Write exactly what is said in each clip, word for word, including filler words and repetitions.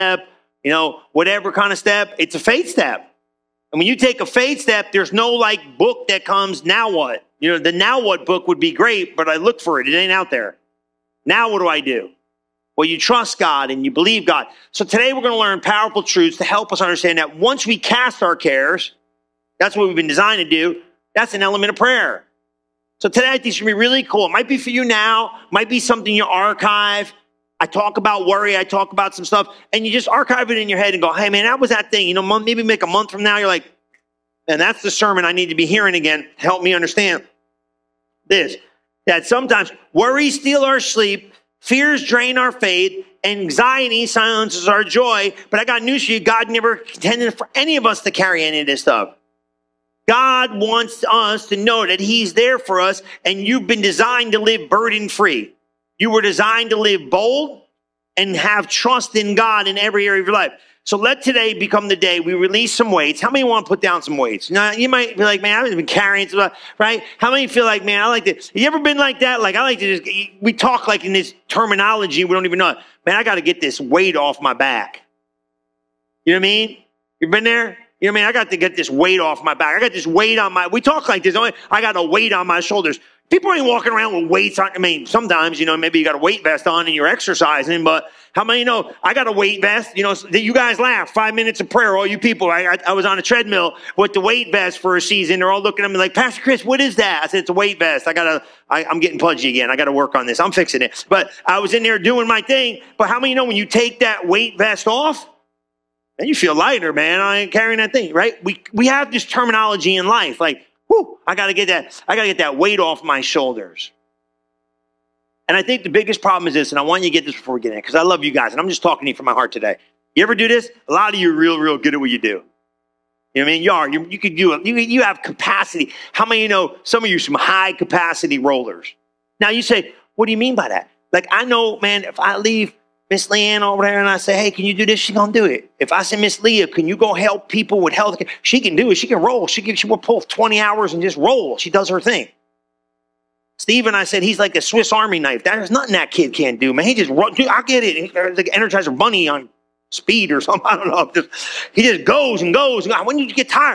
you know, whatever kind of step, it's a faith step. And when you take a faith step, there's no like book that comes, now what? You know, the now what book would be great, but I look for it. It ain't out there. Now what do I do? Well, you trust God and you believe God. So today we're going to learn powerful truths to help us understand that once we cast our cares, that's what we've been designed to do. That's an element of prayer. So today I think it's going to be really cool. It might be for you now. Might be something you archive. I talk about worry. I talk about some stuff. And you just archive it in your head and go, hey, man, that was that thing. You know, maybe make a month from now, you're like, and that's the sermon I need to be hearing again. Help me understand this. That sometimes worries steal our sleep. Fears drain our faith. Anxiety silences our joy. But I got news for you. God never intended for any of us to carry any of this stuff. God wants us to know that he's there for us, and you've been designed to live burden-free. You were designed to live bold and have trust in God in every area of your life. So let today become the day we release some weights. How many want to put down some weights? Now, you might be like, man, I haven't been carrying stuff, right? How many feel like, man, I like this? Have you ever been like that? Like, I like to just, we talk like in this terminology, we don't even know it. Man, I got to get this weight off my back. You know what I mean? You've been there? You know what I mean? I got to get this weight off my back. I got this weight on my, we talk like this. I got a weight on my shoulders. People ain't walking around with weights on. I mean, sometimes, you know, maybe you got a weight vest on and you're exercising, but how many know I got a weight vest? You know, you guys laugh. Five minutes of prayer, all you people. I, I, I was on a treadmill with the weight vest for a season. They're all looking at me like, Pastor Chris, what is that? I said, it's a weight vest. I got to, I'm getting pudgy again. I got to work on this. I'm fixing it. But I was in there doing my thing. But how many know when you take that weight vest off, and you feel lighter, man. I ain't carrying that thing, right? We, we have this terminology in life, like, whoo, I got to get that, I got to get that weight off my shoulders. And I think the biggest problem is this, and I want you to get this before we get in, because I love you guys, and I'm just talking to you from my heart today. You ever do this? A lot of you are real, real good at what you do. You know what I mean? You are. You, you could do it. You, you have capacity. How many of you know some of you are some high capacity rollers? Now you say, what do you mean by that? Like, I know, man, if I leave Miss Leanne over there and I say, hey, can you do this? She gonna do it. If I say, Miss Leah, can you go help people with health care? She can do it. She can roll. She can, she will pull twenty hours and just roll. She does her thing. Stephen, I said, he's like a Swiss Army knife. There's nothing that kid can't do, man. He just run. Dude, I get it. He's like an Energizer Bunny on speed or something. I don't know. Just, he just goes and goes. When you get tired,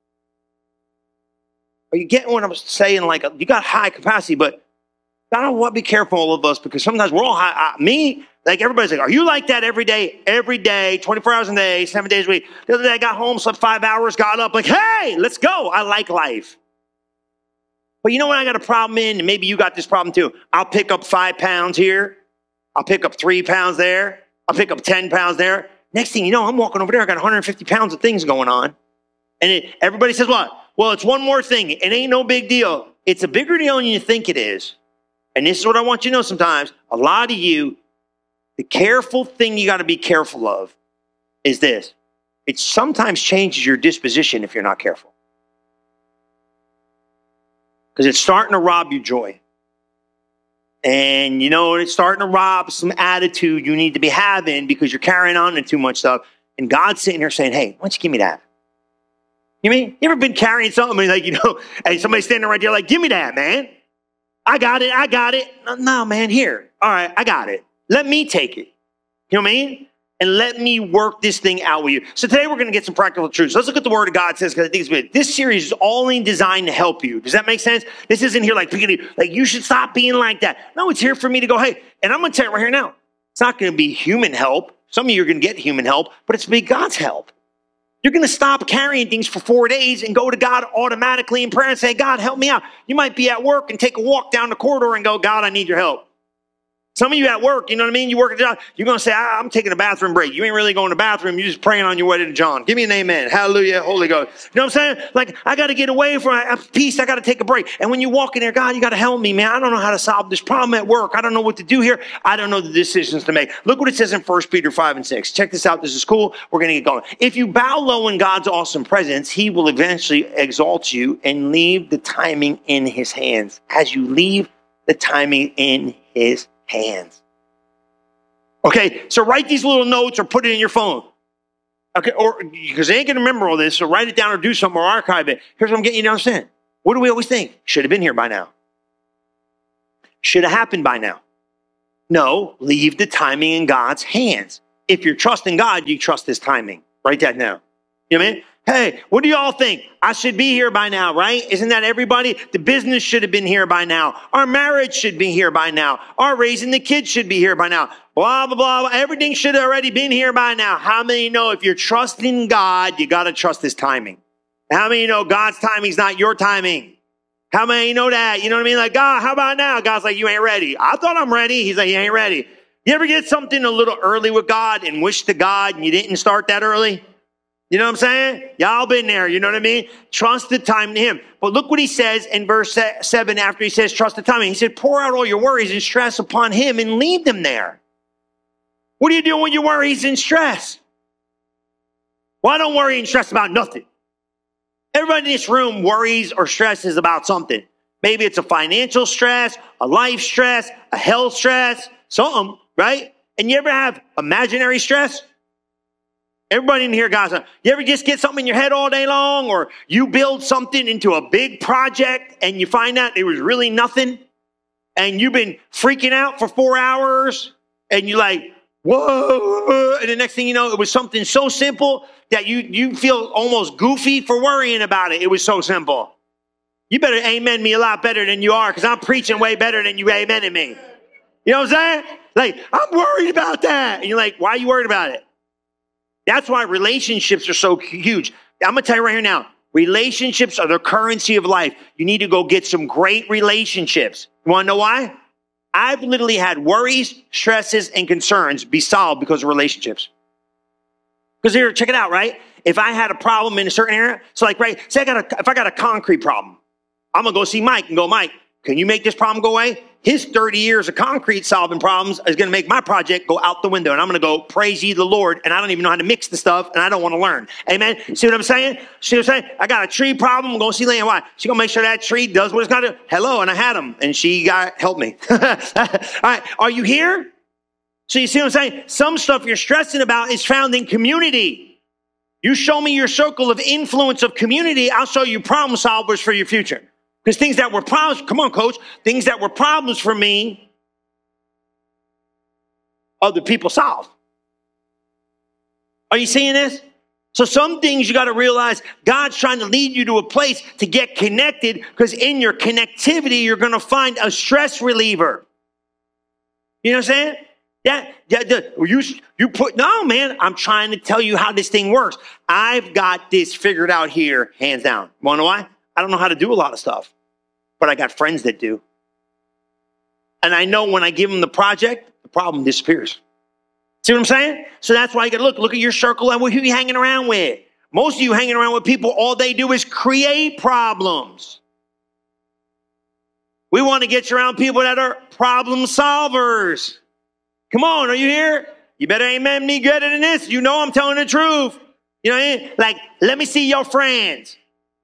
are you getting what I'm saying? Like, you got high capacity, but I don't want to be careful, all of us, because sometimes we're all high. I, me, like everybody's like, are you like that every day, every day, twenty-four hours a day, seven days a week? The other day I got home, slept five hours, got up like, hey, let's go. I like life. But you know what I got a problem in? And maybe you got this problem too. I'll pick up five pounds here. I'll pick up three pounds there. I'll pick up ten pounds there. Next thing you know, I'm walking over there. I got one hundred fifty pounds of things going on. And it, everybody says what? Well, it's one more thing. It ain't no big deal. It's a bigger deal than you think it is. And this is what I want you to know sometimes. A lot of you, the careful thing you got to be careful of is this. It sometimes changes your disposition if you're not careful. Because it's starting to rob you joy. And you know, it's starting to rob some attitude you need to be having because you're carrying on to too much stuff. And God's sitting there saying, hey, why don't you give me that? You mean, you ever been carrying something and like, you know, and somebody standing right there like, give me that, man. I got it. I got it. No, no, man, here. All right, I got it. Let me take it. You know what I mean? And let me work this thing out with you. So today we're going to get some practical truths. Let's look at the Word of God says, because I think it's good. This series is only designed to help you. Does that make sense? This isn't here like, like you should stop being like that. No, it's here for me to go, hey, and I'm going to tell you right here now. It's not going to be human help. Some of you are going to get human help, but it's going to be God's help. You're going to stop carrying things for four days and go to God automatically in prayer and say, God, help me out. You might be at work and take a walk down the corridor and go, God, I need your help. Some of you at work, you know what I mean? You work at the job. You're going to say, I'm taking a bathroom break. You ain't really going to the bathroom. You're just praying on your way to John. Give me an amen. Hallelujah. Holy Ghost. You know what I'm saying? Like, I got to get away from peace. I got to take a break. And when you walk in there, God, you got to help me, man. I don't know how to solve this problem at work. I don't know what to do here. I don't know the decisions to make. Look what it says in First Peter five and six. Check this out. This is cool. We're going to get going. If you bow low in God's awesome presence, he will eventually exalt you and leave the timing in his hands. As you leave the timing in his hands. Okay, so write these little notes or put it in your phone. Okay, or because they ain't going to remember all this, so write it down or do something or archive it. Here's what I'm getting you to understand. What do we always think? Should have been here by now. Should have happened by now. No, leave the timing in God's hands. if you're trusting God, you trust his timing. Write that down. You know what I mean? Hey, what do y'all think? I should be here by now, right? Isn't that everybody? The business should have been here by now. Our marriage should be here by now. Our raising the kids should be here by now. Blah, blah, blah. Everything should have already been here by now. How many know if you're trusting God, you got to trust his timing? How many know God's timing is not your timing? How many know that? You know what I mean? Like, God, how about now? God's like, you ain't ready. I thought I'm ready. He's like, you ain't ready. You ever get something a little early with God and wish to God and you didn't start that early? You know what I'm saying? Y'all been there. You know what I mean? Trust the time to him. But look what he says in verse seven after he says trust the timing. He said, pour out all your worries and stress upon him and leave them there. What are you doing with your worries and stress? Well, I don't worry and stress about nothing. Everybody in this room worries or stresses about something. Maybe it's a financial stress, a life stress, a health stress, something, right? And you ever have imaginary stress? Everybody in here, guys, you ever just get something in your head all day long, or you build something into a big project and you find out it was really nothing, and you've been freaking out for four hours and you're like, whoa, and the next thing you know, it was something so simple that you, you feel almost goofy for worrying about it. It was so simple. You better amen me a lot better than you are, because I'm preaching way better than you amening me. You know what I'm saying? Like, I'm worried about that. And you're like, why are you worried about it? That's why relationships are so huge. I'm going to tell you right here now, relationships are the currency of life. You need to go get some great relationships. You want to know why? I've literally had worries, stresses, and concerns be solved because of relationships. Because here, check it out, right? If I had a problem in a certain area, so like, right, say I got a, if I got a concrete problem, I'm going to go see Mike and go, Mike, can you make this problem go away? His thirty years of concrete solving problems is going to make my project go out the window. And I'm going to go, praise ye the Lord. And I don't even know how to mix the stuff. And I don't want to learn. Amen. See what I'm saying? See what I'm saying? I got a tree problem. I'm going to see Leanne. Why? She's going to make sure that tree does what it's got to do. Hello. And I had him. And she got helped me. All right. Are you here? So you see what I'm saying? Some stuff you're stressing about is found in community. You show me your circle of influence of community, I'll show you problem solvers for your future. Because things that were problems, come on, coach, things that were problems for me, other people solve. Are you seeing this? So some things you got to realize, God's trying to lead you to a place to get connected, because in your connectivity, you're going to find a stress reliever. You know what I'm saying? Yeah, yeah, you, you put, no, man, I'm trying to tell you how this thing works. I've got this figured out here, hands down. Want to know why? I don't know how to do a lot of stuff, but I got friends that do. And I know when I give them the project, the problem disappears. See what I'm saying? So that's why you got to look, look at your circle and who you hanging around with. Most of you hanging around with people, all they do is create problems. We want to get you around people that are problem solvers. Come on, are you here? You better amen me better than this. You know I'm telling the truth. You know what I mean? Like, let me see your friends.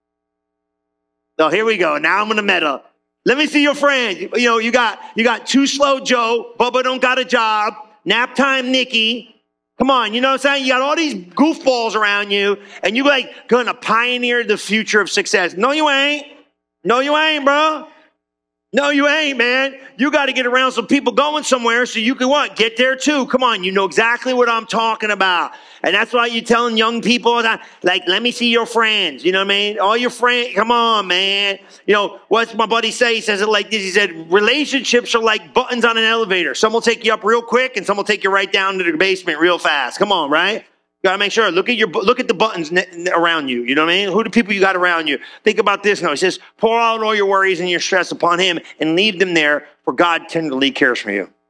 So here we go. Now I'm going to meta. Let me see your friends. You know, you got, you got Too Slow Joe. Bubba don't got a job. Nap Time Nikki. Come on. You know what I'm saying? You got all these goofballs around you, and you like going to pioneer the future of success. No, you ain't. No, you ain't, bro. No, you ain't, man. You got to get around some people going somewhere so you can what? Get there too. Come on. You know exactly what I'm talking about. And that's why you're telling young people that, like, let me see your friends. You know what I mean? All your friends. Come on, man. You know, what's my buddy say? He says it like this. He said, relationships are like buttons on an elevator. Some will take you up real quick and some will take you right down to the basement real fast. Come on, right? You got to make sure. Look at your, look at the buttons around you. You know what I mean? Who are the people you got around you? Think about this now. He says, pour out all your worries and your stress upon him and leave them there, for God tenderly cares for you.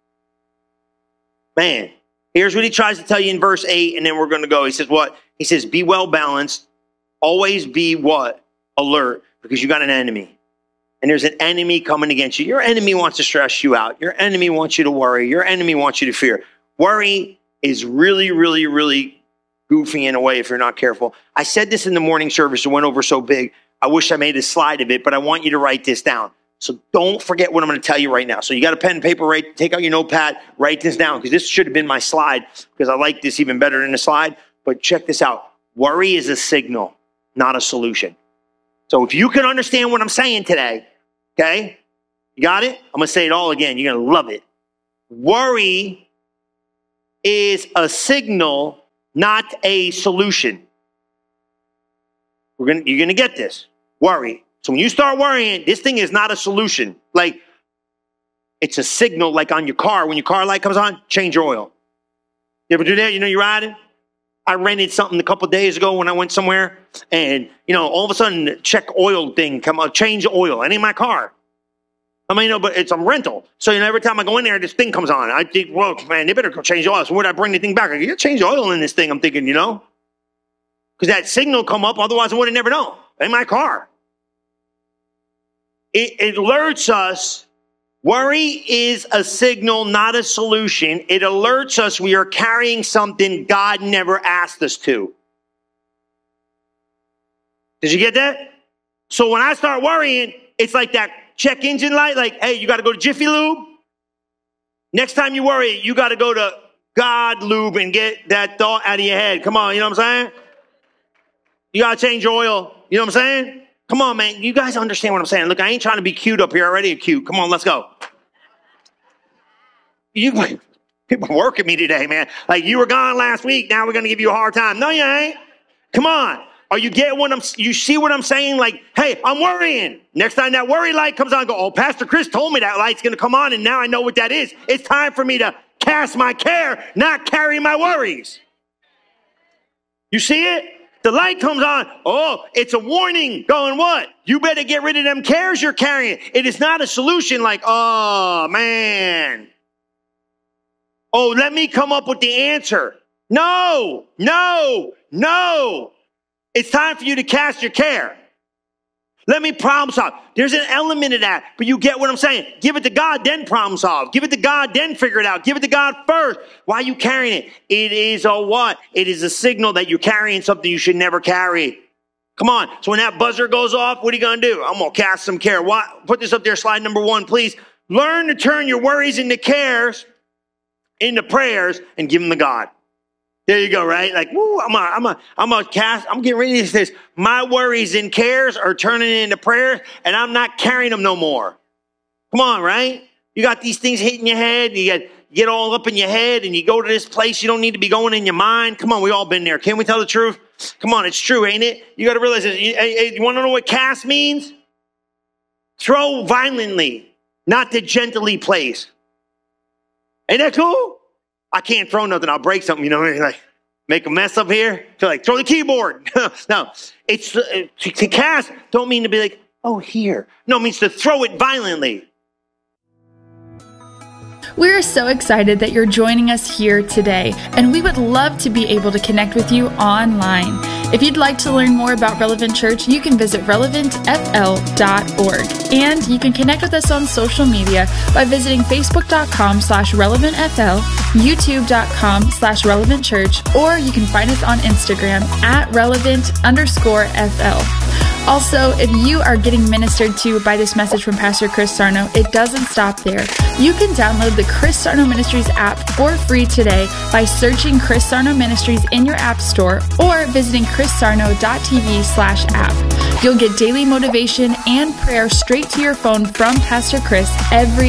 Man, here's what he tries to tell you in verse eight, and then we're going to go. He says what? He says, be well balanced. Always be what? Alert, because you got an enemy. And there's an enemy coming against you. Your enemy wants to stress you out. Your enemy wants you to worry. Your enemy wants you to fear. Worry is really, really, really goofy in a way if you're not careful. I said this in the morning service. It went over so big. I wish I made a slide of it, but I want you to write this down. So don't forget what I'm going to tell you right now. So you got a pen and paper, right? Take out your notepad, write this down, because this should have been my slide, because I like this even better than the slide. But check this out. Worry is a signal, not a solution. So if you can understand what I'm saying today, okay, you got it? I'm going to say it all again. You're going to love it. Worry is a signal, not a solution. We're gonna, you're going to get this. Worry. So when you start worrying, this thing is not a solution. Like, it's a signal, like on your car. When your car light comes on, change your oil. You ever do that? You know, you're riding. I rented something a couple of days ago when I went somewhere, and, you know, all of a sudden, the check oil thing come out, change oil. It ain't my car. I mean, you know, but it's a rental. So, you know, every time I go in there, this thing comes on. I think, well, man, they better go change oil. So where'd I bring the thing back? I gotta change oil in this thing, I'm thinking, you know? Because that signal come up, otherwise I would have never known. It ain't my car. It, it alerts us. Worry is a signal, not a solution. It alerts us we are carrying something God never asked us to. Did you get that? So when I start worrying, it's like that check engine light, like, hey, you got to go to Jiffy Lube. Next time you worry, you got to go to God Lube and get that thought out of your head. Come on, you know what I'm saying? You got to change your oil. You know what I'm saying? Come on, man. You guys understand what I'm saying. Look, I ain't trying to be cute up here. Already cute. Come on, let's go. You people work at me today, man. Like, you were gone last week. Now we're going to give you a hard time. No, you ain't. Come on. Are you getting what I'm, you see what I'm saying? Like, hey, I'm worrying. Next time that worry light comes on, go, oh, Pastor Chris told me that light's going to come on, and now I know what that is. It's time for me to cast my care, not carry my worries. You see it? The light comes on. Oh, it's a warning going what? You better get rid of them cares you're carrying. It is not a solution like, oh, man. Oh, let me come up with the answer. No, no, no. It's time for you to cast your care. Let me problem solve. There's an element of that, but you get what I'm saying. Give it to God, then problem solve. Give it to God, then figure it out. Give it to God first. Why are you carrying it? It is a what? It is a signal that you're carrying something you should never carry. Come on. So when that buzzer goes off, what are you going to do? I'm going to cast some care. Why? Put this up there, slide number one, please. Learn to turn your worries into cares, into prayers, and give them to God. There you go, right? Like, woo, I'm a, I'm a, I'm a cast, I'm getting ready to this. My worries and cares are turning into prayers, and I'm not carrying them no more. Come on, right? You got these things hitting your head, you get, you get all up in your head, and you go to this place you don't need to be going in your mind. Come on, we all been there. Can't we tell the truth? Come on, it's true, ain't it? You got to realize this. You, you want to know what cast means? Throw violently, not to gently place. Ain't that cool? I can't throw nothing. I'll break something, you know, like make a mess up here. Feel like throw the keyboard. No, it's uh, to, to cast. Don't mean to be like, oh, here. No, it means to throw it violently. We're so excited that you're joining us here today, and we would love to be able to connect with you online. If you'd like to learn more about Relevant Church, you can visit relevant f l dot org. And you can connect with us on social media by visiting facebook.com slash relevantfl, youtube.com slash relevant church, or you can find us on Instagram at relevant underscore fl. Also, if you are getting ministered to by this message from Pastor Chris Sarno, it doesn't stop there. You can download the Chris Sarno Ministries app for free today by searching Chris Sarno Ministries in your app store or visiting chrissarno.tv slash app. You'll get daily motivation and prayer straight to your phone from Pastor Chris every